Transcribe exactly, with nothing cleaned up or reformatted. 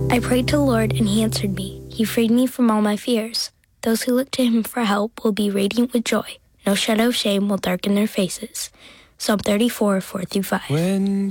I prayed to the Lord, and he answered me. He freed me from all my fears. Those who look to him for help will be radiant with joy. No shadow of shame will darken their faces. Psalm thirty-four, four through five. When